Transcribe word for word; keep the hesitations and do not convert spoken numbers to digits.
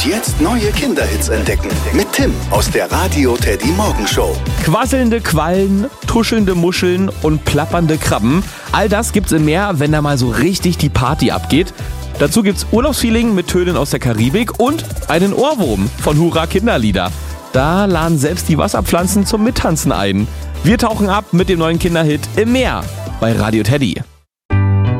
jetzt neue Kinderhits entdecken. Mit Tim aus der Radio Teddy Morgenshow. Quasselnde Quallen, tuschelnde Muscheln und plappernde Krabben. All das gibt's im Meer, wenn da mal so richtig die Party abgeht. Dazu gibt's Urlaubsfeeling mit Tönen aus der Karibik und einen Ohrwurm von Hurra Kinderlieder. Da laden selbst die Wasserpflanzen zum Mittanzen ein. Wir tauchen ab mit dem neuen Kinderhit Im Meer bei Radio Teddy.